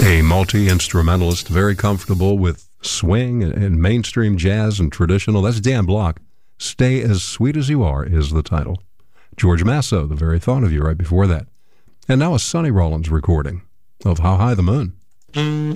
A multi-instrumentalist, very comfortable with swing and mainstream jazz and traditional. That's Dan Block. Stay as Sweet as You Are is the title. George Masso, The Very Thought of You, right before that. And now a Sonny Rollins recording of How High the Moon.